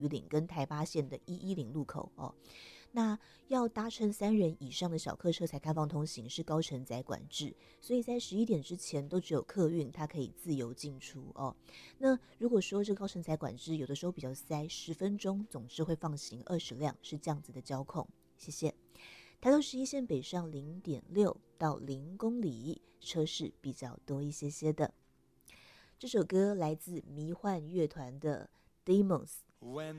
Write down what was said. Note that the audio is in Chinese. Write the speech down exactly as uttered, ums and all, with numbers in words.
鱼岭跟台八线的一一零路口哦。那要搭乘三人以上的小客车才开放通行，是高承载管制，所以在十一点之前都只有客运它可以自由进出哦。那如果说这个高承载管制有的时候比较塞，十分钟总是会放行二十辆，是这样子的交控。谢谢。台东十一线北上零点六到零公里，车是比较多一些些的。这首歌来自迷幻乐团的 Demons。